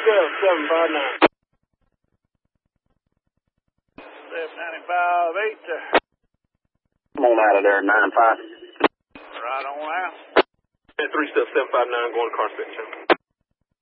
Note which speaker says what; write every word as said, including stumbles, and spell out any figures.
Speaker 1: step seven five nine. Step ninety-five eight.
Speaker 2: Come on out of there, nine five.
Speaker 1: Right on out. And three step seven five nine going to car section.